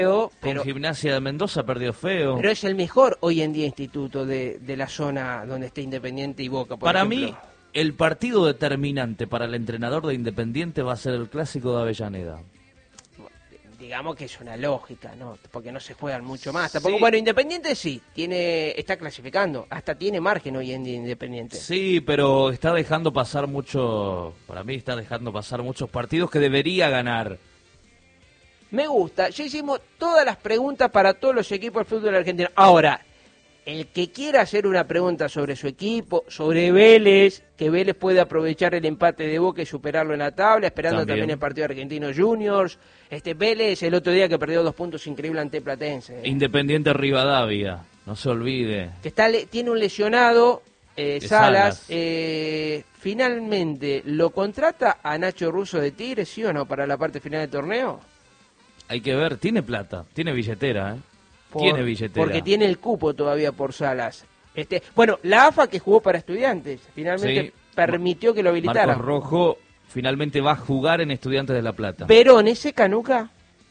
Pero, Con Gimnasia de Mendoza perdió feo. Pero es el mejor hoy en día instituto de la zona donde está Independiente y Boca, por Para ejemplo. mí, el partido determinante para el entrenador de Independiente va a ser el clásico de Avellaneda. Digamos que es una lógica, ¿no? Porque no se juegan mucho más. Tampoco, Sí. bueno, Independiente sí, está clasificando, hasta tiene margen hoy en día Independiente. Sí, pero está dejando pasar para mí está dejando pasar muchos partidos que debería ganar. Me gusta, ya hicimos todas las preguntas para todos los equipos del fútbol argentino. Ahora, el que quiera hacer una pregunta sobre su equipo, sobre Vélez, que Vélez puede aprovechar el empate de Boca y superarlo en la tabla, esperando también el partido de Argentinos Juniors. Vélez el otro día que perdió 2 puntos increíble ante Platense. Independiente Rivadavia, no se olvide. Que tiene un lesionado, Salas. Finalmente, ¿lo contrata a Nacho Russo de Tigre, sí o no, para la parte final del torneo? Hay que ver, tiene plata, tiene billetera, ¿eh? Tiene billetera. Porque tiene el cupo todavía por Salas. Bueno, la AFA que jugó para Estudiantes, finalmente permitió que lo habilitara. Marcos Rojo finalmente va a jugar en Estudiantes de La Plata. ¿Verón ese Canuca?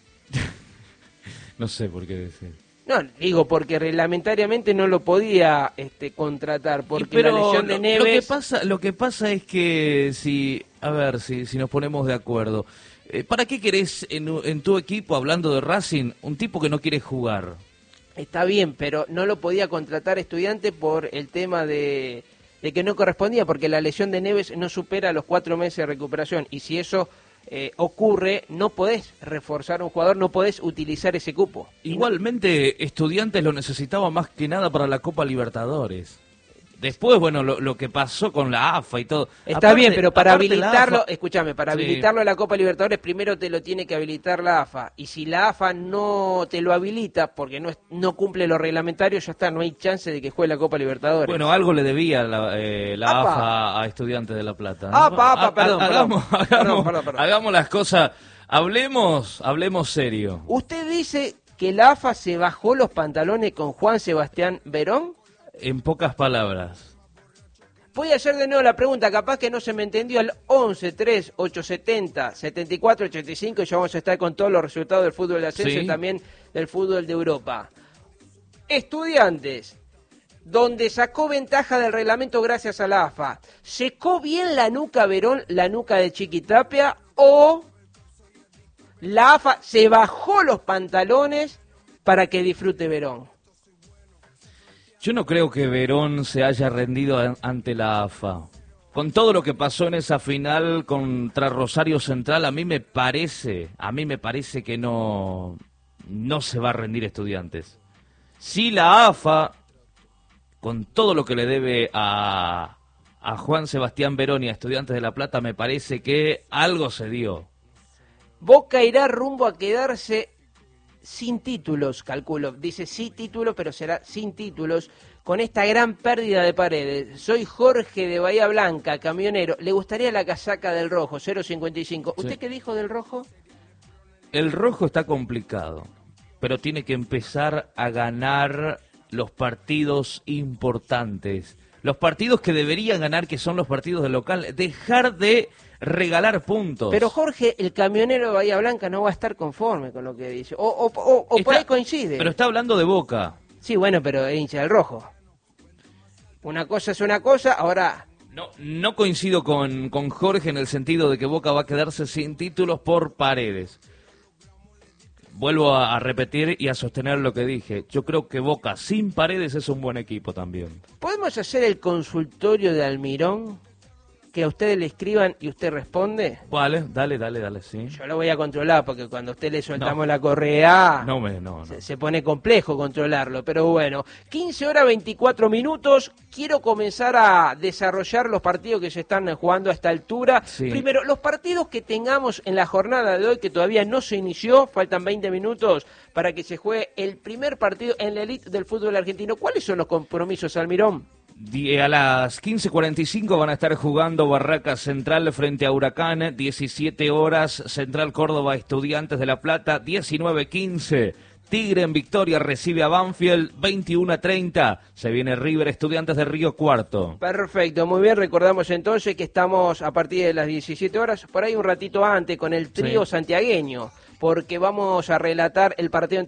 No sé por qué decir. No, digo porque reglamentariamente no lo podía contratar, porque la lesión de Neves... Lo que pasa es que si nos ponemos de acuerdo, ¿para qué querés en tu equipo, hablando de Racing, un tipo que no quiere jugar? Está bien, pero no lo podía contratar Estudiante por el tema de que no correspondía, porque la lesión de Neves no supera los 4 meses de recuperación, y si eso ocurre, no podés reforzar a un jugador, no podés utilizar ese cupo. Igualmente, Estudiantes lo necesitaba más que nada para la Copa Libertadores. Después, bueno, lo que pasó con la AFA y todo. Está bien, pero para habilitarlo, escúchame, habilitarlo a la Copa Libertadores, primero te lo tiene que habilitar la AFA. Y si la AFA no te lo habilita, porque no cumple lo reglamentario, ya está, no hay chance de que juegue la Copa Libertadores. Bueno, algo le debía la AFA a Estudiantes de La Plata. Perdón. Hagamos las cosas, hablemos serio. ¿Usted dice que la AFA se bajó los pantalones con Juan Sebastián Verón? En pocas palabras. Voy a hacer de nuevo la pregunta, capaz que no se me entendió, al 11-3-870-74-85, y ya vamos a estar con todos los resultados del fútbol de ascenso y también del fútbol de Europa. Estudiantes, donde sacó ventaja del reglamento gracias a la AFA, ¿secó bien la nuca Verón, la nuca de Chiquitapia, o la AFA se bajó los pantalones para que disfrute Verón? Yo no creo que Verón se haya rendido ante la AFA. Con todo lo que pasó en esa final contra Rosario Central, a mí me parece que no se va a rendir Estudiantes. Sí, la AFA, con todo lo que le debe a Juan Sebastián Verón y a Estudiantes de La Plata, me parece que algo se dio. Boca irá rumbo a quedarse sin títulos, calculo. Dice sí títulos, pero será sin títulos, con esta gran pérdida de Paredes. Soy Jorge de Bahía Blanca, camionero. ¿Le gustaría la casaca del Rojo? 0.55. ¿Usted qué dijo del Rojo? El Rojo está complicado, pero tiene que empezar a ganar los partidos importantes. Los partidos que deberían ganar, que son los partidos de local. Dejar de regalar puntos. Pero Jorge, el camionero de Bahía Blanca no va a estar conforme con lo que dice. O por ahí coincide. Pero está hablando de Boca. Sí, bueno, pero es hincha del Rojo. Una cosa es una cosa, ahora... No coincido con Jorge en el sentido de que Boca va a quedarse sin títulos por Paredes. Vuelvo a repetir y a sostener lo que dije. Yo creo que Boca sin Paredes es un buen equipo también. ¿Podemos hacer el consultorio de Almirón? Que a ustedes le escriban y usted responde. Vale, dale, sí. Yo lo voy a controlar porque cuando a usted le soltamos la correa se pone complejo controlarlo, pero bueno. 15:24. Quiero comenzar a desarrollar los partidos que se están jugando a esta altura. Sí. Primero, los partidos que tengamos en la jornada de hoy, que todavía no se inició, faltan 20 minutos para que se juegue el primer partido en la elite del fútbol argentino. ¿Cuáles son los compromisos, Almirón? A las 15:45 van a estar jugando Barracas Central frente a Huracán, 17 horas, Central Córdoba Estudiantes de La Plata, 19:15, Tigre en Victoria recibe a Banfield, 21:30, se viene River Estudiantes de Río Cuarto. Perfecto, muy bien, recordamos entonces que estamos a partir de las 17 horas, por ahí un ratito antes, con el trío santiagueño. porque vamos a relatar el partido